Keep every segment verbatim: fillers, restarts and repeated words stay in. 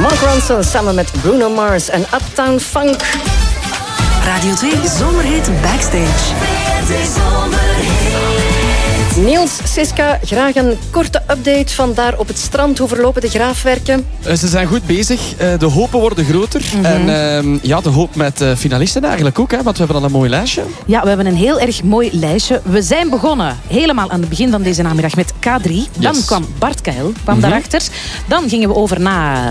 Mark Ronson samen met Bruno Mars en Uptown Funk. Radio twee Zomerhit Backstage. Niels, Siska, graag een korte update van daar op het strand. Hoe verlopen de graafwerken? Ze zijn goed bezig. De hopen worden groter. Mm-hmm. En uh, ja, de hoop met uh, finalisten eigenlijk ook. Hè, want we hebben al een mooi lijstje. Ja, we hebben een heel erg mooi lijstje. We zijn begonnen helemaal aan het begin van deze namiddag met K drie. Dan yes. kwam Bart Kael, kwam mm-hmm. daarachter. Dan gingen we over naar...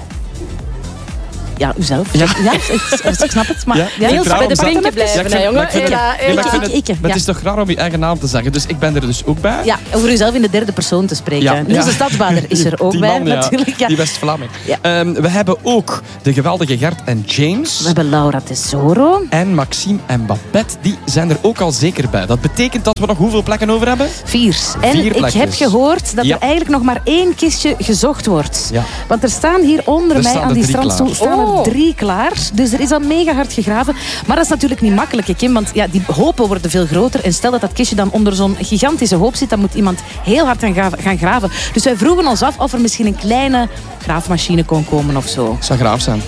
Ja, uzelf. Ja, ja ik, ik snap het. Maar ja, ja, Niels, bij de pinken blijven, ja, hè, jongen. Het, ja, het is toch raar om je eigen naam te zeggen. Dus ik ben er dus ook bij. Ja, over uzelf in de derde persoon te spreken. Ja, Niels ja. de Stadsbader is er ook die bij, man, ja. natuurlijk. Ja. Die West-Vlaming. Ja. Um, we hebben ook de geweldige Gert en James. We hebben Laura Tesoro. En Maxime en Babette. Die zijn er ook al zeker bij. Dat betekent dat we nog hoeveel plekken over hebben? Vier. En Vier ik heb gehoord dat ja. er eigenlijk nog maar één kistje gezocht wordt. Ja. Want er staan hier onder er mij aan die strandstoel staan oh. er drie klaar. Dus er is al mega hard gegraven. Maar dat is natuurlijk niet makkelijk, Kim. Want ja, die hopen worden veel groter. En stel dat dat kistje dan onder zo'n gigantische hoop zit, dan moet iemand heel hard gaan graven. Dus wij vroegen ons af of er misschien een kleine graafmachine kon komen of zo. Zou graaf zijn.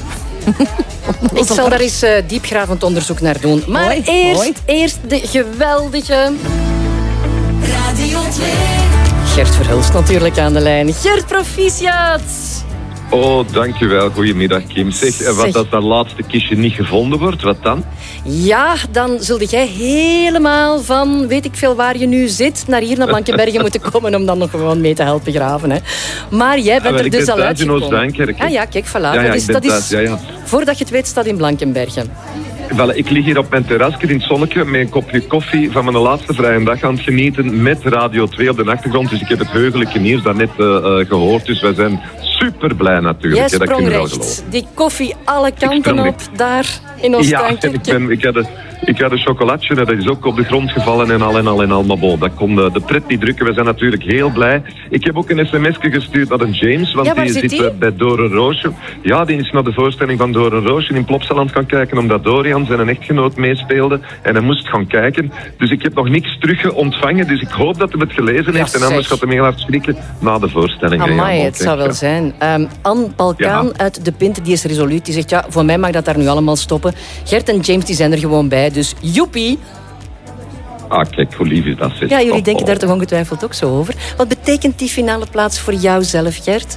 Ik zal daar eens uh, diepgravend onderzoek naar doen. Maar mooi, eerst, mooi. eerst de geweldige... Radio twee. Gert Verhulst natuurlijk aan de lijn. Gert, proficiat! Oh, dankjewel. Goedemiddag, Kim. Zeg, zeg. Wat als dat laatste kistje niet gevonden wordt, wat dan? Ja, dan zul jij helemaal van, weet ik veel waar je nu zit, naar hier naar Blankenbergen moeten komen om dan nog gewoon mee te helpen graven. Hè. Maar jij bent ja, er dus al uitgekomen. Ah ja, kijk, voilà. Ja, ja, dat is, dat is ja, ja. voordat je het weet, staat in Blankenbergen. Wel, ik lig hier op mijn terrasje in het zonnetje met een kopje koffie van mijn laatste vrije dag aan het genieten met Radio twee op de achtergrond. Dus ik heb het heugelijke nieuws daarnet uh, uh, gehoord. Dus wij zijn super blij natuurlijk. Jij sprong ja, recht. Die koffie alle kanten op daar in ons ja, tuintje. ik, ben, ik had een ik had een chocolatje, dat is ook op de grond gevallen en al en al en al. Maar bon, dat kon de, de pret niet drukken. We zijn natuurlijk heel blij. Ik heb ook een sms'je gestuurd naar een James, want ja, die zit die? bij Doorn Roosje. Ja, die is naar de voorstelling van Doorn Roosje in Plopsaland gaan kijken, omdat Dorian zijn echtgenoot meespeelde. En hij moest gaan kijken. Dus ik heb nog niks terug ontvangen. Dus ik hoop dat hij het gelezen heeft. Ja, en anders gaat hij heel hard schrikken na de voorstelling. Amai, ja, het zou wel zijn. Um, Anne Balkaan ja. uit De Pinte, die is resoluut. Die zegt, ja, voor mij mag dat daar nu allemaal stoppen. Gert en James, die zijn er gewoon bij. Dus joepie. Ah, kijk, hoe lief is dat. Zit. Ja, jullie oh, denken oh. daar toch ongetwijfeld ook zo over. Wat betekent die finale plaats voor jou zelf, Gert?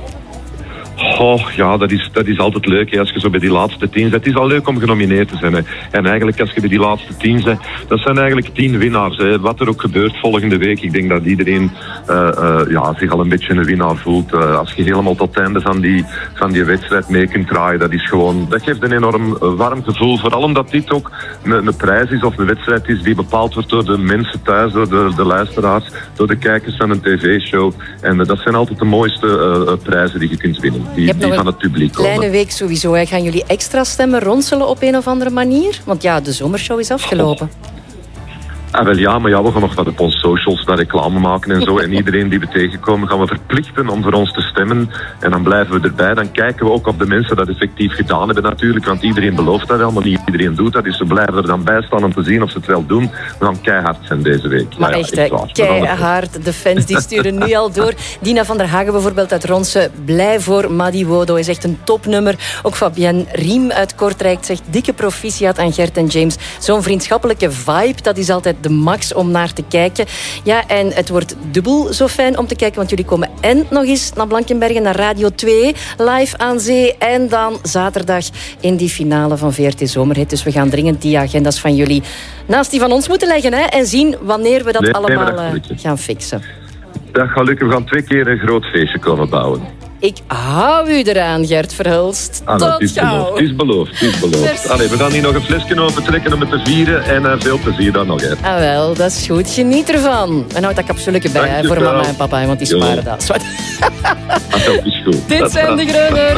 Oh, ja, dat is, dat is altijd leuk hè, als je zo bij die laatste tien bent. Het is al leuk om genomineerd te zijn. Hè. En eigenlijk als je bij die laatste tien bent, dat zijn eigenlijk tien winnaars. Hè. Wat er ook gebeurt volgende week, ik denk dat iedereen uh, uh, ja, zich al een beetje een winnaar voelt. Uh, als je helemaal tot het einde van die, van die wedstrijd mee kunt draaien, dat is gewoon, dat geeft een enorm warm gevoel. Vooral omdat dit ook een, een prijs is of een wedstrijd is die bepaald wordt door de mensen thuis, door de, de luisteraars, door de kijkers van een tv-show. En uh, dat zijn altijd de mooiste uh, prijzen die je kunt winnen. Die, je hebt die nog van het publiek een kleine komen. week sowieso. Hè. Gaan jullie extra stemmen ronselen op een of andere manier? Want ja, de zomershow is afgelopen. Oh. Ah, wel ja, maar ja, we gaan nog wat op onze socials naar reclame maken en zo. En iedereen die we tegenkomen gaan we verplichten om voor ons te stemmen. En dan blijven we erbij. Dan kijken we ook of de mensen dat effectief gedaan hebben natuurlijk. Want iedereen belooft dat wel, maar niet iedereen doet dat. Dus we blijven er dan bij staan om te zien of ze het wel doen. We gaan keihard zijn deze week. Maar ja, echt, ja, echt keihard. De fans die sturen nu al door. Dina van der Hagen bijvoorbeeld uit Ronse. Blij voor Madi Wodo is echt een topnummer. Ook Fabienne Riem uit Kortrijk zegt dikke proficiat aan Gert en James. Zo'n vriendschappelijke vibe, dat is altijd de max om naar te kijken. Ja, en het wordt dubbel zo fijn om te kijken, want jullie komen en nog eens naar Blankenbergen, naar Radio twee, live aan zee, en dan zaterdag in die finale van V R T Zomerhit. Dus we gaan dringend die agendas van jullie naast die van ons moeten leggen, hè, en zien wanneer we dat nee, allemaal nee, dat gaan fixen. Dat gaat lukken. We gaan twee keer een groot feestje komen bouwen. Ik hou u eraan, Gert Verhulst. Ah, Tot het is gauw. beloofd, het is beloofd, het is beloofd. Allee, we gaan hier nog een flesje open trekken om het te vieren. En uh, veel plezier dan nog, hè. Ah wel, dat is goed. Geniet ervan. En houd dat capsuletje bij hè, voor mama en papa, want die sparen dat. Ah, dat is goed. Dit dat zijn dat. de Grunners.